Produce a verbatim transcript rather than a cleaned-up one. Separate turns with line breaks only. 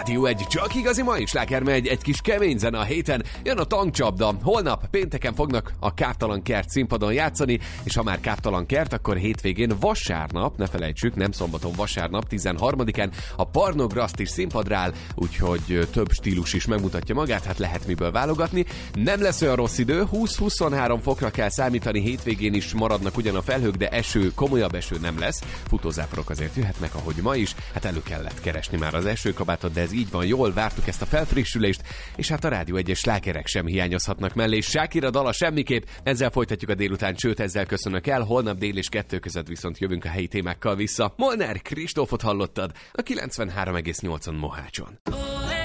Rádió egy, csak igazi mai sláger megy, egy kis kemény zene a héten, jön a tankcsapda. Holnap pénteken fognak a Káptalan Kert színpadon játszani, és ha már Káptalan Kert, akkor hétvégén vasárnap, ne felejtsük, nem szombaton, vasárnap, tizenharmadikán a Parnograszt is színpadra áll, úgyhogy több stílus is megmutatja magát, hát lehet miből válogatni. Nem lesz olyan rossz idő, húsz-huszonhárom fokra kell számítani, hétvégén is maradnak ugyan a felhők, de eső, komolyabb eső nem lesz. Futózáporok azért jöhetnek, ahogy ma is, hát elő kellett keresni már az esőkabátot, de ez így van, jól vártuk ezt a felfrissülést, és hát a Rádió egyes slágerek sem hiányozhatnak mellé, Shakira dala semmiképp. Ezzel folytatjuk a délután, sőt ezzel köszönök el, holnap dél és kettő között viszont jövünk a helyi témákkal vissza. Molnár Kristófot hallottad a kilencvenhárom egész nyolcon Mohácson.